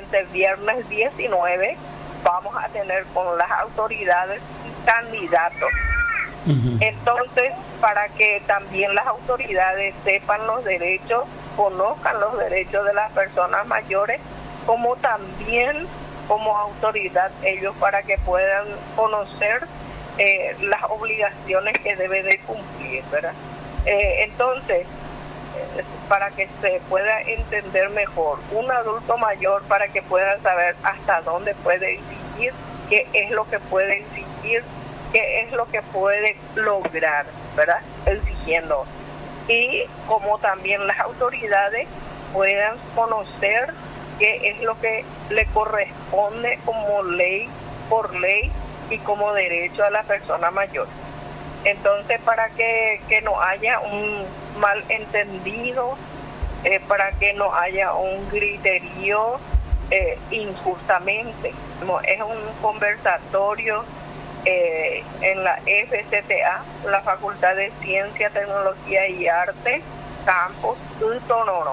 este viernes 19 vamos a tener con las autoridades y candidatos. Entonces, para que también las autoridades sepan los derechos, conozcan los derechos de las personas mayores, como también como autoridad ellos para que puedan conocer las obligaciones que debe de cumplir, ¿verdad? Entonces, para que se pueda entender mejor, un adulto mayor para que pueda saber hasta dónde puede exigir, qué es lo que puede exigir, qué es lo que puede lograr, ¿verdad? Exigiendo. Y como también las autoridades puedan conocer qué es lo que le corresponde como ley, por ley y como derecho a la persona mayor. Entonces, para que no haya un malentendido, para que no haya un griterío injustamente. Es un conversatorio en la FCTA, la Facultad de Ciencia, Tecnología y Arte, Campus Utonono.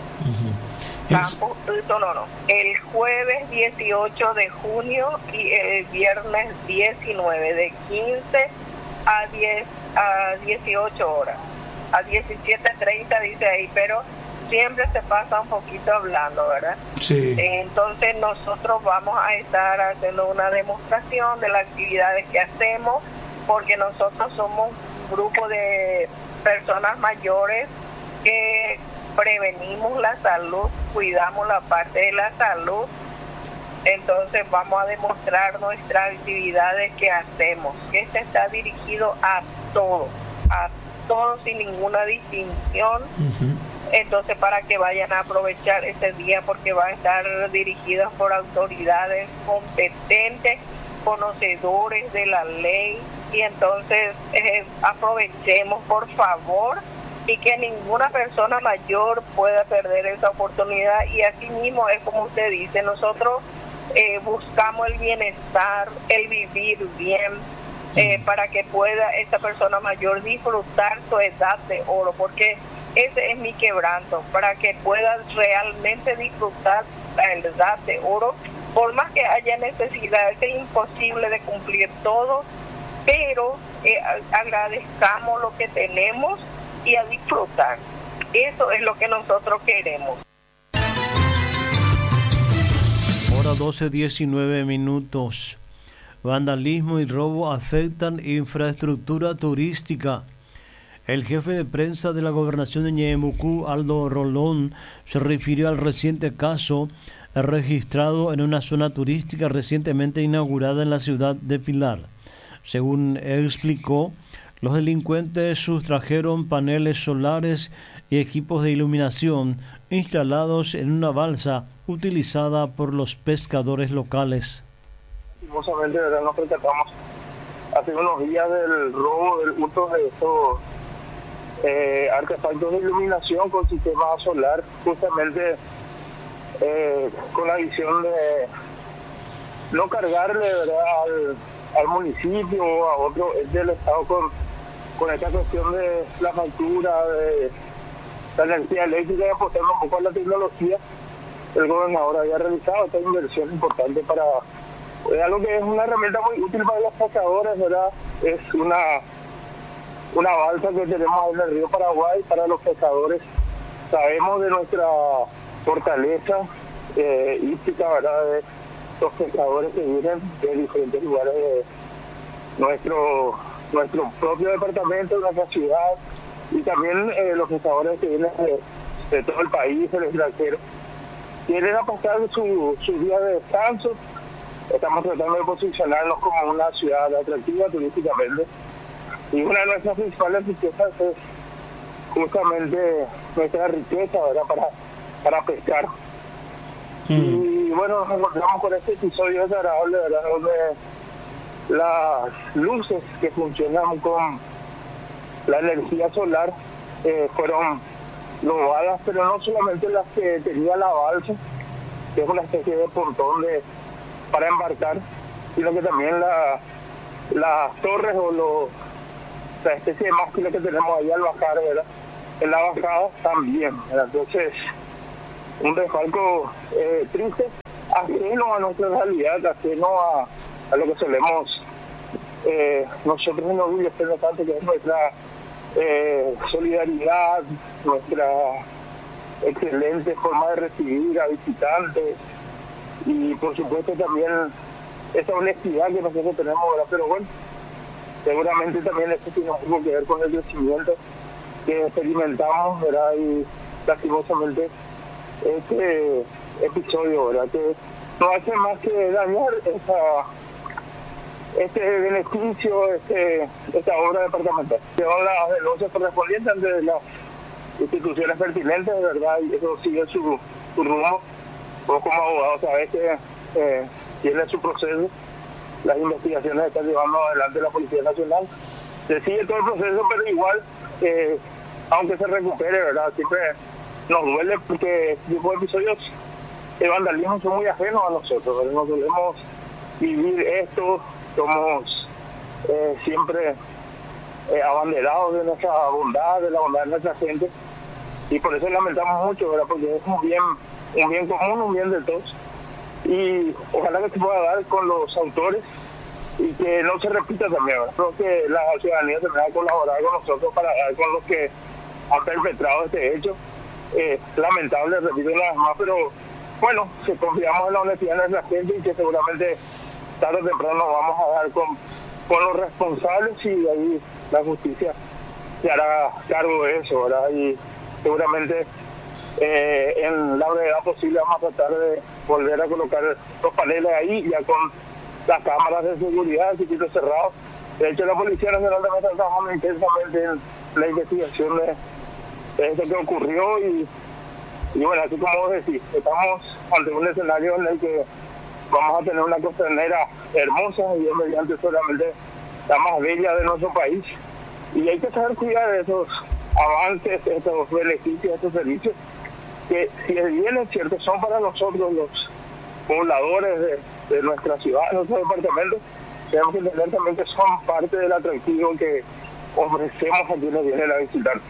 Campus Utonono. El jueves 18 de junio y el viernes 19, de 15 a 18 horas. A 17:30 dice ahí, pero siempre se pasa un poquito hablando, ¿verdad? Sí. Entonces nosotros vamos a estar haciendo una demostración de las actividades que hacemos, porque nosotros somos un grupo de personas mayores que prevenimos la salud, cuidamos la parte de la salud. Entonces vamos a demostrar nuestras actividades que hacemos, que este está dirigido a todos sin ninguna distinción. Entonces, para que vayan a aprovechar este día, porque va a estar dirigido por autoridades competentes, conocedores de la ley, y entonces aprovechemos, por favor, y que ninguna persona mayor pueda perder esa oportunidad. Y así mismo es como usted dice, nosotros buscamos el bienestar, el vivir bien, para que pueda esta persona mayor disfrutar su edad de oro, porque ese es mi quebranto, para que pueda realmente disfrutar la edad de oro, por más que haya necesidad. Es imposible de cumplir todo, pero agradezcamos lo que tenemos y a disfrutar. Eso es lo que nosotros queremos. Hora 12:19. Vandalismo y robo afectan infraestructura turística. El jefe de prensa de la gobernación de Ñeembucú, Aldo Rolón, se refirió al reciente caso registrado en una zona turística recientemente inaugurada en la ciudad de Pilar. Según explicó, los delincuentes sustrajeron paneles solares y equipos de iluminación instalados en una balsa utilizada por los pescadores locales. Lastimosamente, ¿verdad?, nos percatamos hace unos días del robo, del hurto de estos artefactos de iluminación con sistema solar, justamente con la visión de no cargarle, ¿verdad?, al municipio o a otro del Estado con esta cuestión de la factura, de la energía eléctrica, y apostar un poco a la tecnología. El gobernador había realizado esta inversión importante para algo que es una herramienta muy útil para los pescadores, ¿verdad? Es una balsa que tenemos en el río Paraguay para los pescadores. Sabemos de nuestra fortaleza hípica, ¿verdad?, de los pescadores que vienen de diferentes lugares de nuestro propio departamento, de nuestra ciudad, y también los pescadores que vienen de todo el país, del extranjero. Quieren pasar su día de descanso. Estamos tratando de posicionarnos como una ciudad atractiva turísticamente, y una de nuestras principales riquezas es justamente nuestra riqueza, ¿verdad?, para pescar. Y bueno, nos encontramos con este episodio desagradable, ¿verdad?, donde las luces que funcionan con la energía solar fueron robadas, pero no solamente las que tenía la balsa, que es una especie de pontón para embarcar, sino que también las torres o la especie de mástil que tenemos ahí al bajar, ¿verdad?, en la bajada también, ¿verdad? Entonces, un desfalco triste, ajeno a nuestra realidad, ajeno a lo que solemos nosotros enorgullecernos tanto, que es nuestra solidaridad, nuestra excelente forma de recibir a visitantes y por supuesto también esa honestidad que nosotros tenemos, ¿verdad? Pero bueno, seguramente también esto tiene algo que ver con el crecimiento que experimentamos, ¿verdad? Y lastimosamente este episodio, ¿verdad? Que no hace más que dañar este beneficio, esta obra departamental. Llevan las denuncias correspondientes ante las instituciones pertinentes, ¿verdad? Y eso sigue su rumbo. Vos como abogado sabés que tiene su proceso. Las investigaciones están llevando adelante la Policía Nacional. Se sigue todo el proceso, pero igual, aunque se recupere, ¿verdad? Siempre nos duele porque este tipo de episodios de vandalismo son muy ajenos a nosotros, ¿verdad? No solemos vivir esto, somos siempre abanderados de nuestra bondad, de la bondad de nuestra gente, y por eso lamentamos mucho, ¿verdad? Porque es un bien común, un bien de todos, y ojalá que se pueda dar con los autores y que no se repita también, ¿verdad? Creo que la ciudadanía tendrá que colaborar con nosotros para dar con los que han perpetrado este hecho. Lamentable, repito una vez más, pero bueno, si confiamos en la honestidad de nuestra gente y que seguramente tarde o temprano nos vamos a dar con los responsables y ahí la justicia se hará cargo de eso, ¿verdad? Y seguramente en la brevedad posible vamos a tratar de volver a colocar los paneles ahí, ya con las cámaras de seguridad, circuitos cerrados. De hecho, la Policía Nacional también está trabajando intensamente en la investigación de esto que ocurrió y bueno, así como vos decís, estamos ante un escenario en el que vamos a tener una costanera hermosa y es mediante solamente la más bella de nuestro país, y hay que saber cuidar de esos avances, estos beneficios, estos servicios que, si bien es cierto, son para nosotros los pobladores de nuestra ciudad, de nuestro departamento. Tenemos que entender también que son parte del atractivo que ofrecemos a quienes vienen a visitarnos.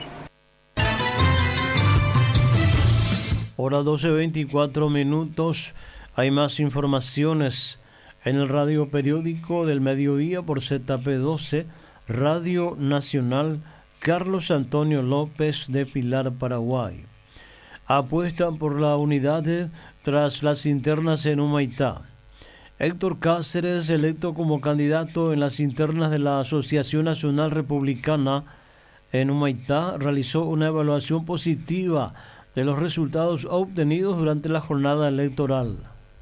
Hora 12:24. Hay más informaciones en el radio periódico del mediodía por ZP12, Radio Nacional. Carlos Antonio López de Pilar, Paraguay. Apuestan por la unidad tras las internas en Humaitá. Héctor Cáceres, electo como candidato en las internas de la Asociación Nacional Republicana en Humaitá, realizó una evaluación positiva de los resultados obtenidos durante la jornada electoral.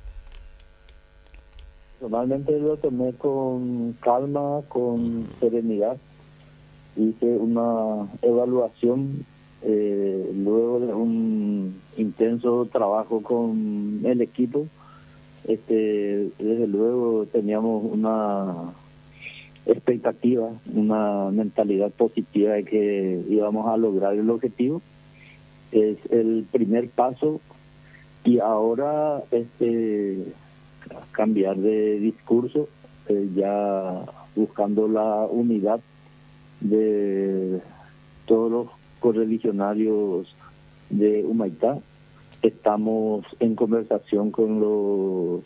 Normalmente lo tomé con calma, con serenidad. Hice una evaluación luego de un intenso trabajo con el equipo. Desde luego teníamos una expectativa, una mentalidad positiva de que íbamos a lograr el objetivo. Es el primer paso y ahora cambiar de discurso, ya buscando la unidad de todos los correligionarios de Humaitá. Estamos en conversación con los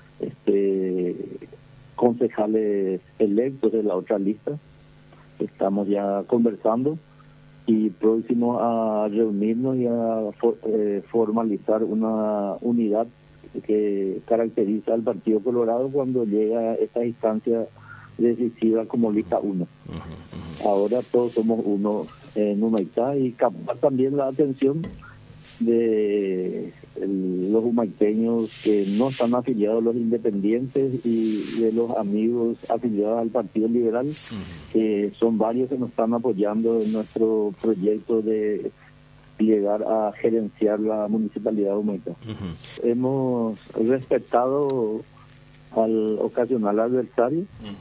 concejales electos de la otra lista. Estamos ya conversando y próximos a reunirnos y a formalizar una unidad que caracteriza al Partido Colorado cuando llega a esta instancia decisiva como lista 1. Ahora todos somos uno en Humaitá y captar también la atención de los humaiteños que no están afiliados a los independientes y de los amigos afiliados al Partido Liberal, que son varios que nos están apoyando en nuestro proyecto de llegar a gerenciar la municipalidad de Humaitá. Hemos respetado al ocasional adversario.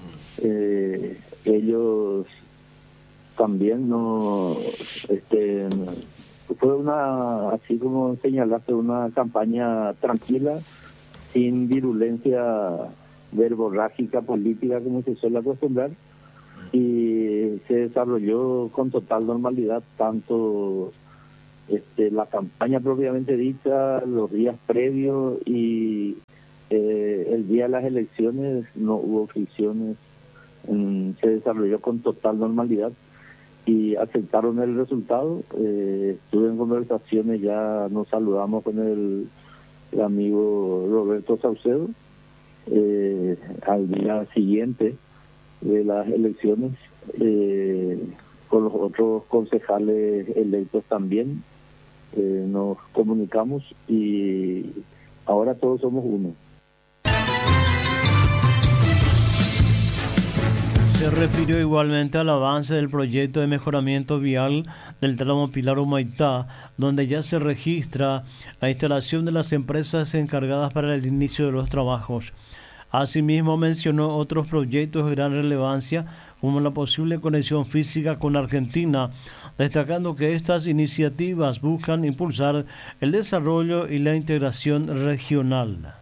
Ellos también fue una, así como señalaste, una campaña tranquila, sin virulencia verborrágica política como se suele acostumbrar, y se desarrolló con total normalidad tanto la campaña propiamente dicha, los días previos y el día de las elecciones no hubo fricciones, se desarrolló con total normalidad y aceptaron el resultado. Estuve en conversaciones, ya nos saludamos con el amigo Roberto Saucedo al día siguiente de las elecciones, con los otros concejales electos también. Nos comunicamos y ahora todos somos uno. Se refirió igualmente al avance del proyecto de mejoramiento vial del tramo Pilar-Humaitá, donde ya se registra la instalación de las empresas encargadas para el inicio de los trabajos. Asimismo, mencionó otros proyectos de gran relevancia, como la posible conexión física con Argentina, destacando que estas iniciativas buscan impulsar el desarrollo y la integración regional.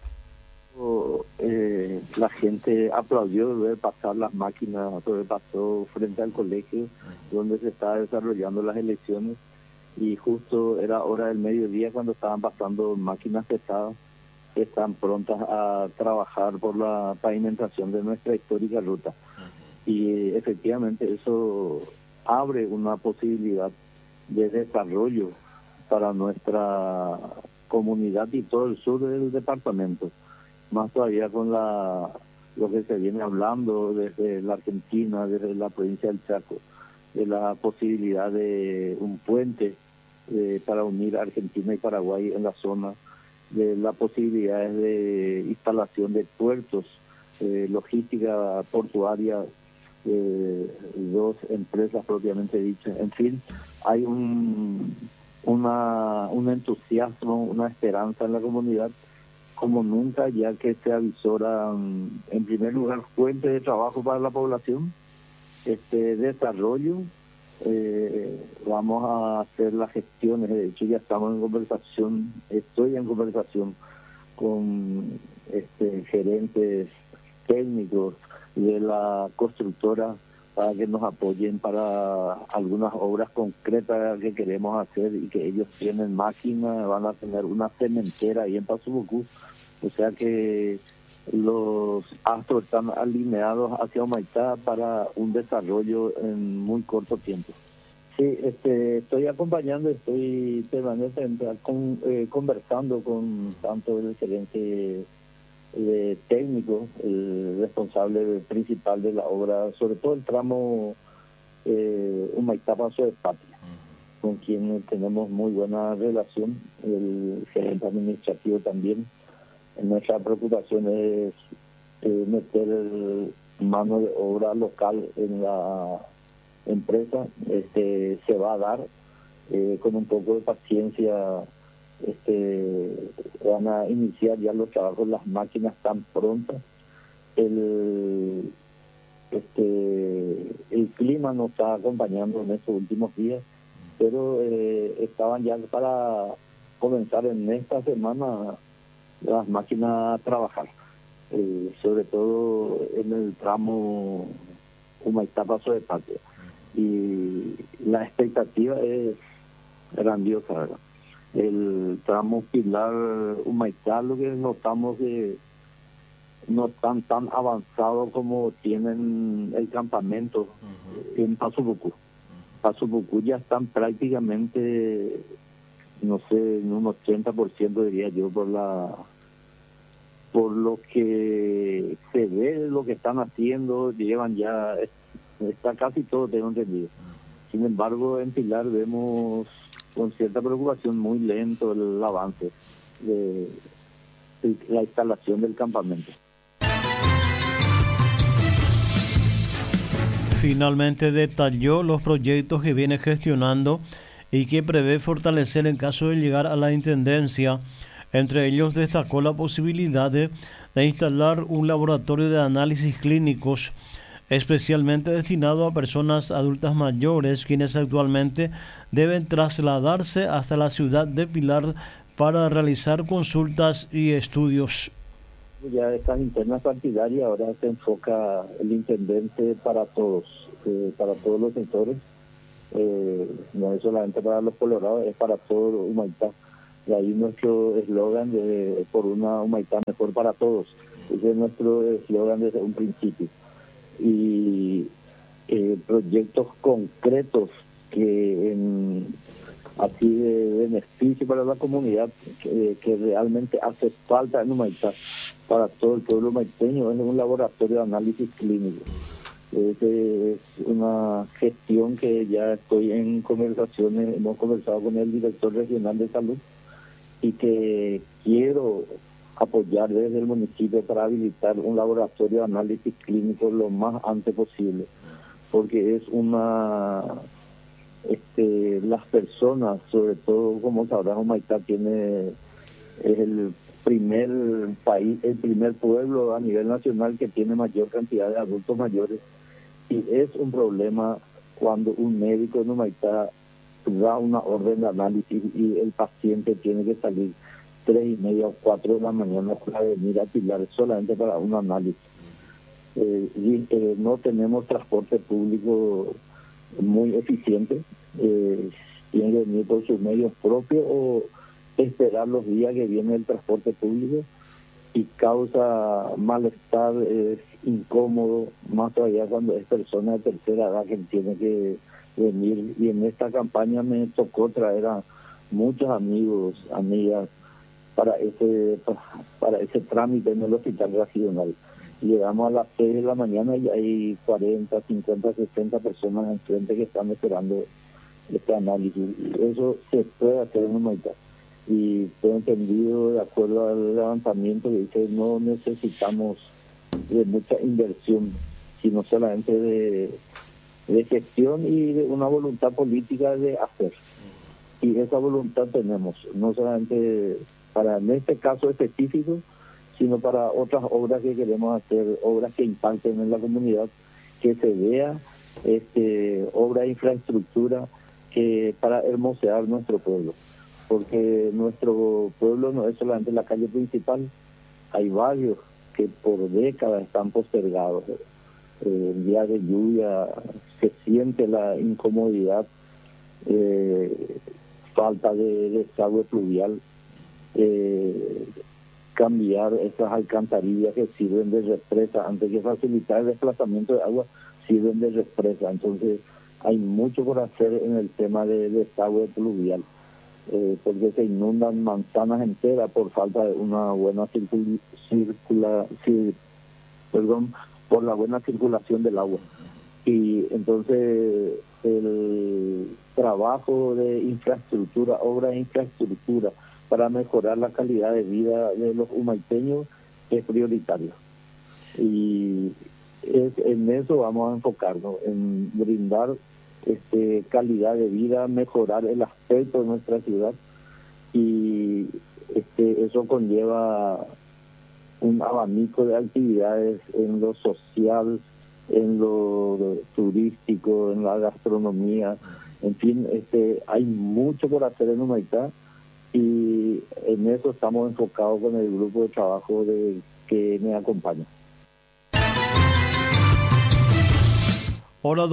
La gente aplaudió ver pasar las máquinas, pasó frente al colegio donde se estaba desarrollando las elecciones, y justo era hora del mediodía cuando estaban pasando máquinas pesadas que están prontas a trabajar por la pavimentación de nuestra histórica ruta. Y efectivamente eso abre una posibilidad de desarrollo para nuestra comunidad y todo el sur del departamento. Más todavía con lo que se viene hablando desde la Argentina, desde la provincia del Chaco, de la posibilidad de un puente para unir Argentina y Paraguay en la zona, de las posibilidades de instalación de puertos, logística portuaria, dos empresas propiamente dichas. En fin, hay un entusiasmo, una esperanza en la comunidad como nunca, ya que se avisoran, en primer lugar, fuentes de trabajo para la población, desarrollo. Vamos a hacer las gestiones, de hecho ya estamos en conversación, estoy en conversación con gerentes técnicos de la constructora para que nos apoyen para algunas obras concretas que queremos hacer, y que ellos tienen máquinas, van a tener una cementera ahí en Pasubucú, o sea que los astros están alineados hacia Humaitá para un desarrollo en muy corto tiempo. Sí, estoy acompañando, estoy permanentemente conversando con tanto el gerente técnico, el responsable principal de la obra, sobre todo el tramo Humaitá Paso de Patria, con quien tenemos muy buena relación, el gerente administrativo también. Nuestra preocupación es meter mano de obra local en la empresa. Se va a dar con un poco de paciencia. Van a iniciar ya los trabajos, las máquinas están prontas. El clima nos está acompañando en estos últimos días, pero estaban ya para comenzar en esta semana las máquinas a trabajar, sobre todo en el tramo Humaitá Paso de Patria, y la expectativa es grandiosa, ¿verdad? El tramo Pilar Humaitá, lo que notamos que no están tan avanzados como tienen el campamento en Pasubucú. Pasubucú ya están prácticamente, no sé, en un 80% diría yo, por lo que se ve de lo que están haciendo, llevan ya, está casi todo, tengo entendido. Sin embargo, en Pilar vemos con cierta preocupación muy lento el avance de la instalación del campamento. Finalmente detalló los proyectos que viene gestionando y que prevé fortalecer en caso de llegar a la intendencia. Entre ellos destacó la posibilidad de instalar un laboratorio de análisis clínicos especialmente destinado a personas adultas mayores, quienes actualmente deben trasladarse hasta la ciudad de Pilar para realizar consultas y estudios. Ya estas internas partidarias ahora se enfoca el intendente para todos los sectores, no es solamente para los colorados, es para todo Humaitá. Y ahí nuestro eslogan de por una Humaitá mejor para todos. Ese es nuestro eslogan desde un principio. Y proyectos concretos que así de beneficio para la comunidad que realmente hace falta en Humaitá para todo el pueblo humaiteño es un laboratorio de análisis clínico. Es una gestión que ya estoy en conversaciones, hemos conversado con el director regional de salud y que quiero apoyar desde el municipio para habilitar un laboratorio de análisis clínico lo más antes posible, porque es las personas, sobre todo como sabrán, Humaitá es el primer país, el primer pueblo a nivel nacional que tiene mayor cantidad de adultos mayores, y es un problema cuando un médico en Humaitá da una orden de análisis y el paciente tiene que salir 3:30 o 4 de la mañana para venir a Pilar solamente para un análisis. No tenemos transporte público muy eficiente, tiene que venir por sus medios propios o esperar los días que viene el transporte público, y causa malestar, es incómodo, más todavía cuando es persona de tercera edad que tiene que venir. Y en esta campaña me tocó traer a muchos amigos, amigas, para ese trámite en el hospital regional. Llegamos a las 6 de la mañana y hay 40, 50, 60 personas enfrente que están esperando este análisis. Y eso se puede hacer en Humaitá. Y tengo entendido, de acuerdo al levantamiento, que dice no necesitamos de mucha inversión, sino solamente de gestión y de una voluntad política de hacer. Y esa voluntad tenemos, no solamente para en este caso específico, sino para otras obras que queremos hacer, obras que impacten en la comunidad, que se vea obra de infraestructura que para hermosear nuestro pueblo, porque nuestro pueblo no es solamente la calle principal, hay barrios que por décadas están postergados. En días de lluvia se siente la incomodidad, falta de desagüe pluvial, cambiar esas alcantarillas que sirven de represa, antes que facilitar el desplazamiento de agua, sirven de represa. Entonces hay mucho por hacer en el tema de desagüe pluvial, porque se inundan manzanas enteras por falta de una buena por la buena circulación del agua. Y entonces el trabajo de infraestructura, obra de infraestructura para mejorar la calidad de vida de los humaiteños es prioritario. Y en eso vamos a enfocarnos, en brindar calidad de vida, mejorar el aspecto de nuestra ciudad, y eso conlleva un abanico de actividades en lo social, en lo turístico, en la gastronomía, en fin, hay mucho por hacer en Humaitá, y en eso estamos enfocados con el grupo de trabajo que me acompaña. Hora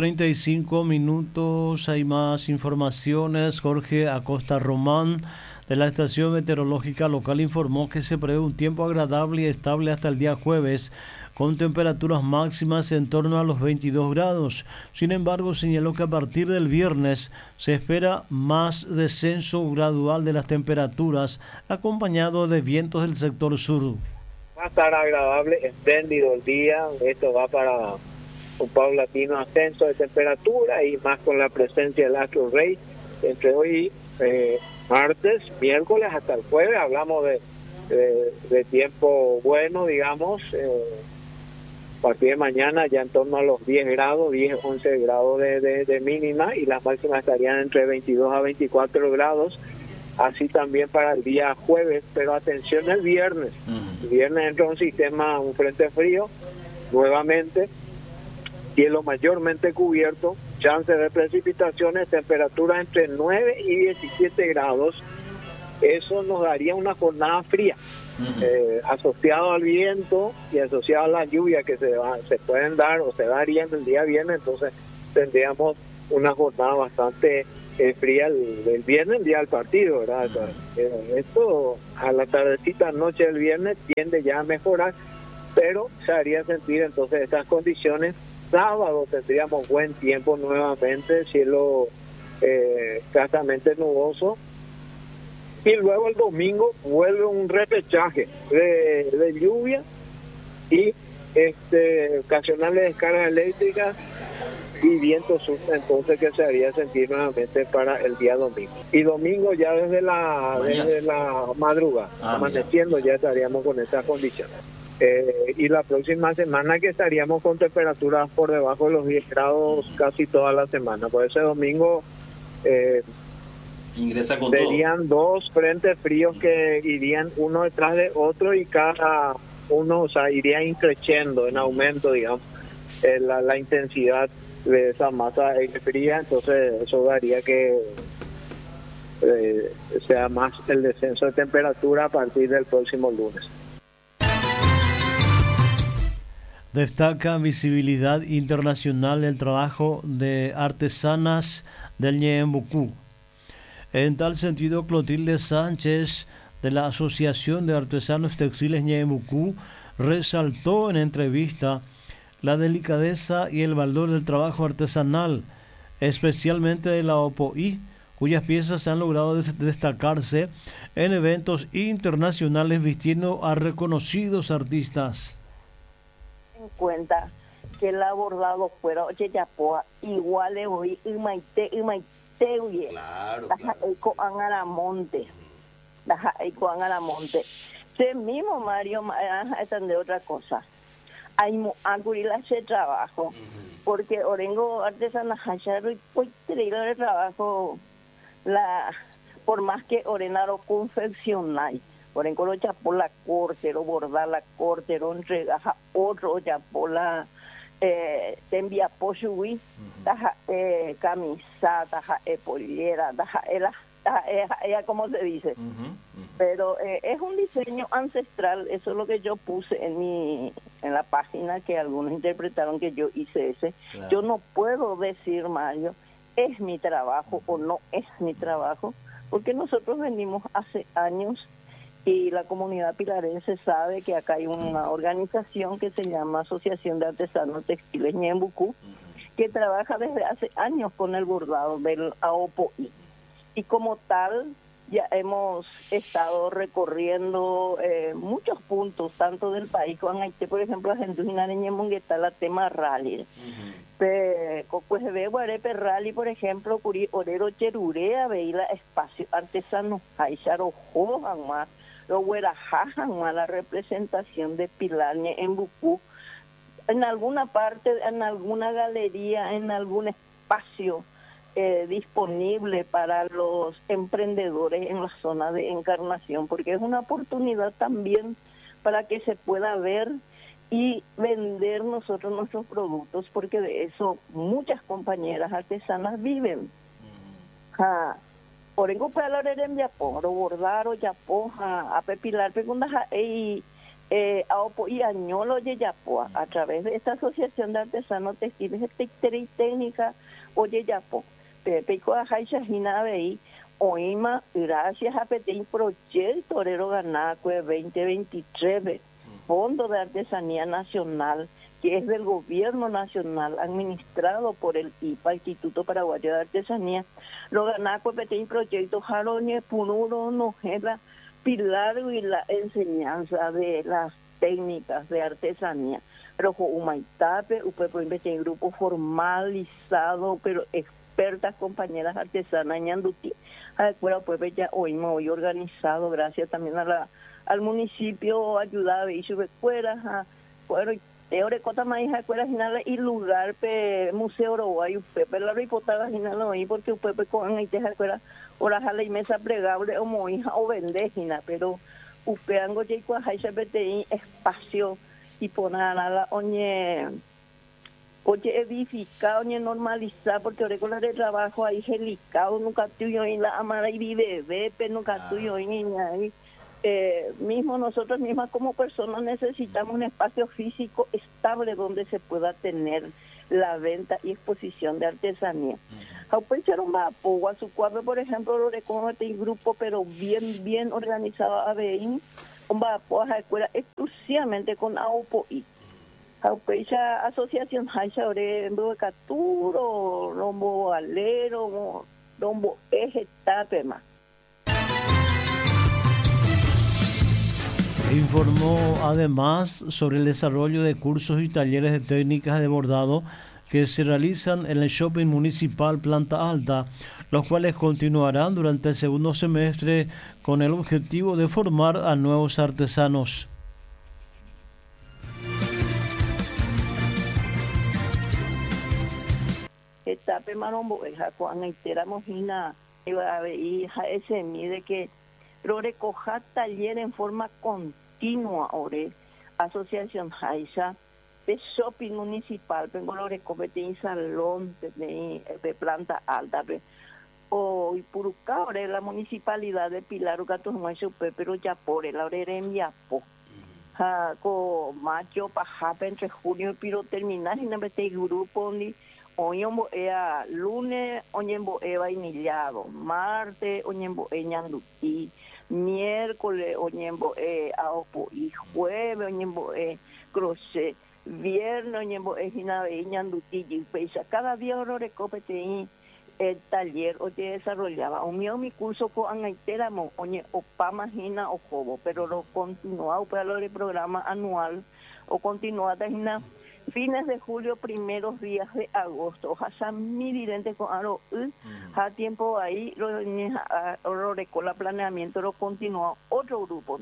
12:35, hay más informaciones. Jorge Acosta Román, de la Estación Meteorológica Local, informó que se prevé un tiempo agradable y estable hasta el día jueves, con temperaturas máximas en torno a los 22 grados. Sin embargo, señaló que a partir del viernes se espera más descenso gradual de las temperaturas, acompañado de vientos del sector sur. Va a estar agradable, espléndido el día. Esto va para un paulatino ascenso de temperatura, y más con la presencia del astro rey entre hoy martes, miércoles hasta el jueves. Hablamos de tiempo bueno, digamos, a partir de mañana ya en torno a los 10 grados, 10, 11 grados de mínima, y las máximas estarían entre 22 a 24 grados, así también para el día jueves. Pero atención el viernes. El viernes entra un frente frío, nuevamente, cielo mayormente cubierto, chance de precipitaciones, temperaturas entre 9 y 17 grados. Eso nos daría una jornada fría, asociado al viento y asociado a la lluvia que se pueden dar o se darían el día viernes. Entonces tendríamos una jornada bastante fría el viernes, el día del partido, ¿verdad? Esto a la tardecita, noche del viernes, tiende ya a mejorar, pero se haría sentir entonces estas condiciones. Sábado tendríamos buen tiempo nuevamente, cielo escasamente nuboso, y luego el domingo vuelve un repechaje de lluvia y ocasionales descargas eléctricas y viento sur, entonces que se haría sentir nuevamente para el día domingo. Y domingo ya desde la madrugada, amaneciendo, ya estaríamos con esas condiciones. Y la próxima semana que estaríamos con temperaturas por debajo de los 10 grados casi toda la semana. Por ese domingo ingresa con serían todo. 2 frentes fríos que irían uno detrás de otro y cada uno, o sea, iría increciendo en aumento, digamos, la intensidad de esa masa aire fría. Entonces eso daría que sea más el descenso de temperatura a partir del próximo lunes. Destaca visibilidad internacional el trabajo de artesanas del Ñeembucú. En tal sentido, Clotilde Sánchez, de la Asociación de Artesanos Textiles Ñeembucú, resaltó en entrevista la delicadeza y el valor del trabajo artesanal, especialmente de la OPOI, cuyas piezas han logrado destacarse en eventos internacionales vistiendo a reconocidos artistas. En cuenta que el abordado fuera Ocheyapoa, igual le voy Imaite, uye. Claro. Eco Angaramonte. Eco Angaramonte. Se mismo Mario, esta de otra cosa. Hay ancurila ese trabajo, porque Orengo Artesana Hacharo y pues el trabajo, por más que Orenaro confeccionar, Orengo lo chapó la corte, lo bordar la corte, lo entrega a otro chapó la te envía pochuí, camisa, polillera, ella como se dice. Pero es un diseño ancestral, eso es lo que yo puse en la página, que algunos interpretaron que yo hice ese. Claro. Yo no puedo decir, Mario, es mi trabajo o no es mi trabajo, porque nosotros venimos hace años y la comunidad pilarense sabe que acá hay una organización que se llama Asociación de Artesanos Textiles Ñeembucú, que trabaja desde hace años con el bordado del AOPOI. Y como tal, ya hemos estado recorriendo muchos puntos, tanto del país como en Haití, por ejemplo, Argentina, Ñemungueta, la tema rally. Pues ve Guarepe rally, por ejemplo, Curi Orero Cherurea, veía espacio artesano, Haisharo Johan más, lo Huerajajan más, la representación de Pilar en Bucú, en alguna parte, en alguna galería, en algún espacio disponible para los emprendedores en la zona de Encarnación, porque es una oportunidad también para que se pueda ver y vender nosotros nuestros productos, porque de eso muchas compañeras artesanas viven. Orengo para en Japón, bordar o Japón, a pepilar preguntas y añolo de Japón a través de esta asociación de artesanos textiles y técnica oye Japón. Peco a Haisha Hinabei, Oima, gracias a Petín Proyecto Torero Ganacue 2023, Fondo de Artesanía Nacional, que es del Gobierno Nacional, administrado por el IPA, Instituto Paraguayo de Artesanía. Lo Ganacue Petín Proyecto Jaroñe Punuro Nojela, pilar y la enseñanza de las técnicas de artesanía. Rojo Humaitape, en grupo formalizado, pero expertas compañeras artesanas ñanduti, pues ya hoy organizado, gracias también al municipio ayudado y su escuela, bueno, ahora cota más escuela final y lugar museo uruguayo pepe la reportada final hoy porque pepe con ahí te escuela ora jala y mesa plegable o moija o vendejina, pero upeango ya con haisha bti espacio y poner a la oye edificado, oye normalizado, porque ahora con la de trabajo ahí helicado, nunca tuyo y la amara y vive, pero nunca tuyo y niña ahí. Mismo nosotros mismas como personas necesitamos un espacio físico estable donde se pueda tener la venta y exposición de artesanía. Haupecharon va a su cuadro, por ejemplo, lo recoge este grupo, pero bien organizado a BEIN, va a escuela exclusivamente con AOPOI. Haupecha asociación Haisha Ore Caturo, Rombo Alero, Rombo Eje Tapema. Informó además sobre el desarrollo de cursos y talleres de técnicas de bordado que se realizan en el Shopping Municipal Planta Alta, los cuales continuarán durante el segundo semestre con el objetivo de formar a nuevos artesanos. Etape marombo Juan Itera Mojina iba a ver ese mide que lo recoja taller en forma continua ore asociación Haisha de shopping municipal tengo lo recopete en salón de planta alta o Ipuruca ore la municipalidad de Pilar Ugatos pero ya por el ore en Yapo con mayo pajape entre junio y piro terminar y no mete grupo ni Oñembo ea lunes, oñembo ea vainillado, martes, oñembo ea ñanduti, miércoles, oñembo ea aopo y jueves, oñembo ea crochet, viernes, oñembo ea jinabe ñanduti y fecha. Cada día oro recopete el taller o te desarrollaba. O mi curso con anaiteramo, oñe opa magina o jobo, pero lo continuaba para el programa anual o continuaba tajina. Fines de julio, primeros días de agosto. Ojalá mi dirente con aro a tiempo ahí lo recola planeamiento lo continúa otro grupo.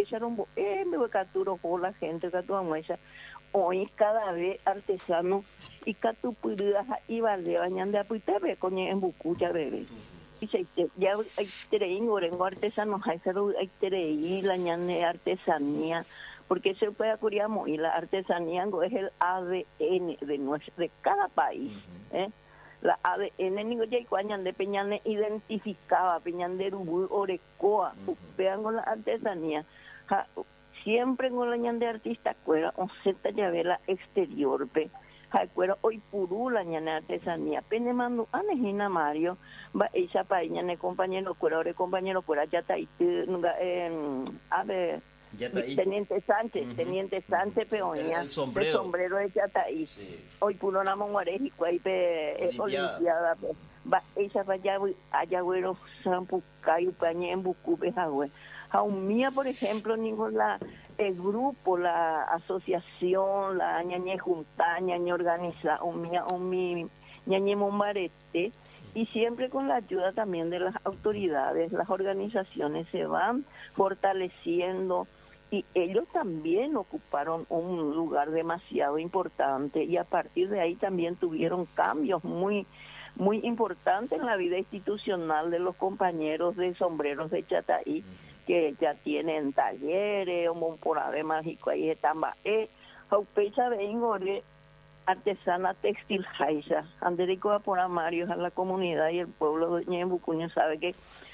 Me capturo con la gente que hoy cada vez artesano y catupuridas y vale bañan de apuitebe con en bucucha bebé. Y ya hay trein orengo artesanos hay trein la ñane artesanía. Porque se puede acuriamos y la artesanía es el ADN de cada país. La ADN ni ya cuañan de Peñane identificaba Peñan de Urubu Orecoa, vean con la artesanía. Siempre con la ñan de artista cuera, on seta llavela exterior pe. Cuera hoy puru la ñan de artesanía. Penemando anejina Mario, va esa paña ne compañero cuera ya está ahí a ver. Teniente Sánchez Peoña, el sombrero de Yataí. Sí. Hoy pulo na monguareji cuai pe olimpiada pe. Va esa vaya allá güero sampucayo pañe en bucupe jagüe. Jaumía, por ejemplo, el grupo, la asociación, la ñañe junta, ñañe organiza, mi ñañe mombarete. Y siempre con la ayuda también de las autoridades, las organizaciones se van fortaleciendo y ellos también ocuparon un lugar demasiado importante y a partir de ahí también tuvieron cambios muy importantes en la vida institucional de los compañeros de sombreros de Chataí, que ya tienen talleres, un porave mágico ahí están Jaupecha de artesana textil Haisha, Anderico Aporamarios a la comunidad y el pueblo de Ñembucuño sabe que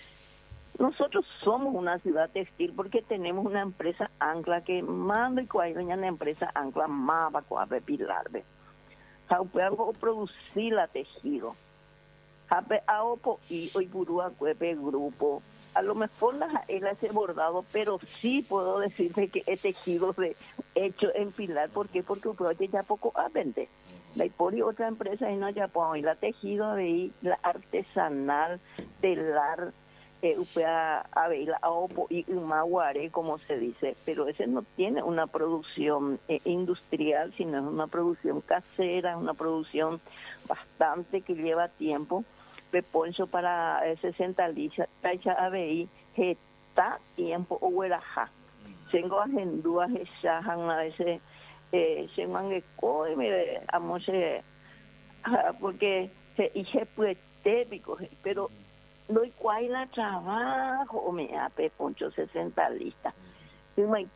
nosotros somos una ciudad textil porque tenemos una empresa ancla que manda y cuaña una empresa ancla más para pilarbe. Jaupeago producir la tejido. Jape aopo y hoy burúa cuepe grupo. A lo mejor él hace bordado, pero sí puedo decirte que he tejido hecho en pilar. ¿Por qué? Porque el ya poco vende. La Ipori otra empresa y no ya puedo la tejido de la artesanal, telar, la aopo y maguare, como se dice, pero ese no tiene una producción industrial, sino es una producción casera, una producción bastante que lleva tiempo. Peponcho para 60 lichas, tacha ABI, está tiempo o hueraja. Tengo agendúas shahan a veces, se manguecó y me amose, porque se hice pues tépico, pero no hay cuál la trabajo, o me ape Poncho 60 listas. Y me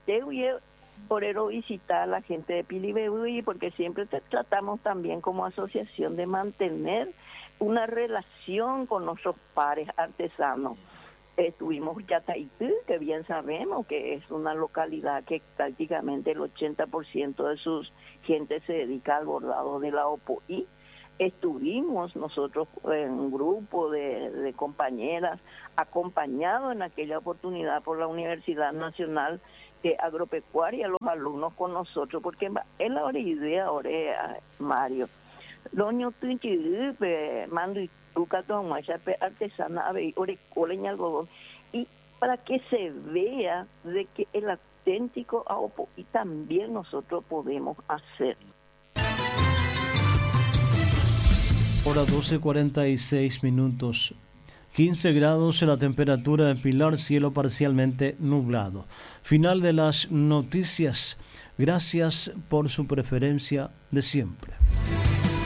por eso visitar a la gente de Pilibebuy, porque siempre tratamos también como asociación de mantener una relación con nuestros pares artesanos. Estuvimos Yataití, que bien sabemos que es una localidad que prácticamente el 80% de sus gente se dedica al bordado de la OPOI. Estuvimos nosotros en un grupo de compañeras acompañados en aquella oportunidad por la Universidad Nacional de Agropecuaria, los alumnos con nosotros, porque es la idea ahora, Mario. Loño Tunchiripe, Mando y Tucato, Machape, Artesana, Orecola y Algodón, y para que se vea de que el auténtico AOPO y también nosotros podemos hacer. Hora 12:46. 15 grados en la temperatura en Pilar, cielo parcialmente nublado. Final de las noticias. Gracias por su preferencia de siempre.